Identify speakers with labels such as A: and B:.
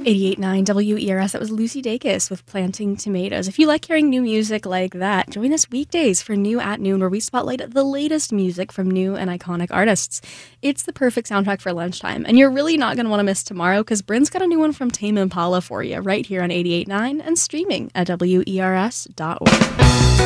A: 88.9 WERS. That was Lucy Dacus with Planting Tomatoes. If you like hearing new music like that, join us weekdays for New at Noon, where we spotlight the latest music from new and iconic artists. It's the perfect soundtrack for lunchtime, and you're really not going to want to miss tomorrow because Bryn's got a new one from Tame Impala for you right here on 88.9 and streaming at WERS.org.